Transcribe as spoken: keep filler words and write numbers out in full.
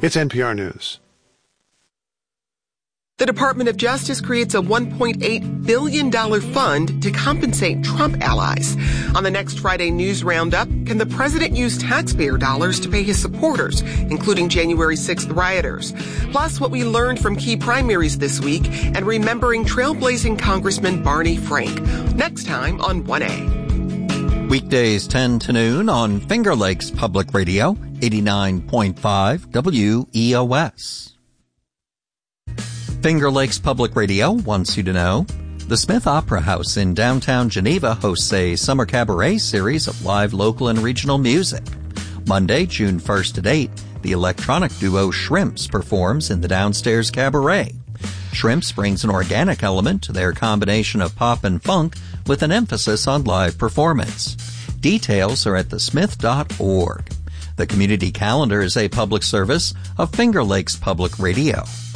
It's N P R News. The Department of Justice creates a one point eight billion dollars fund to compensate Trump allies. On the next Friday News Roundup, can the president use taxpayer dollars to pay his supporters, including January sixth rioters? Plus, what we learned from key primaries this week and remembering trailblazing Congressman Barney Frank. Next time on one A. Weekdays ten to noon on Finger Lakes Public Radio, eighty-nine point five W E O S. Finger Lakes Public Radio wants you to know the Smith Opera House in downtown Geneva hosts a summer cabaret series of live local and regional music. Monday, June first at eight, the electronic duo Shrimps performs in the downstairs cabaret. Shrimps brings an organic element to their combination of pop and funk with an emphasis on live performance. Details are at the smith dot org. The community calendar is a public service of Finger Lakes Public Radio.